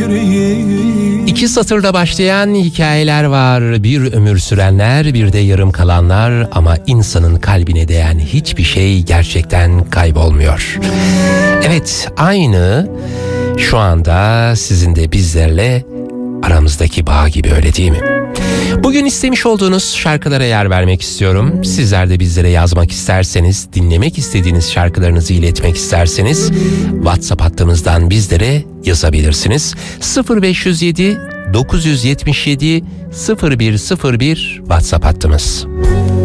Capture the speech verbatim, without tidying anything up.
İki satırda başlayan hikayeler var. Bir ömür sürenler, bir de yarım kalanlar. Ama insanın kalbine değen hiçbir şey gerçekten kaybolmuyor. Evet, aynı şu anda sizin de bizlerle aramızdaki bağ gibi, öyle değil mi? Bugün istemiş olduğunuz şarkılara yer vermek istiyorum. Sizler de bizlere yazmak isterseniz, dinlemek istediğiniz şarkılarınızı iletmek isterseniz WhatsApp hattımızdan bizlere yazabilirsiniz. sıfır beş yüz yedi dokuz yüz yetmiş yedi sıfır bir sıfır bir WhatsApp hattımız.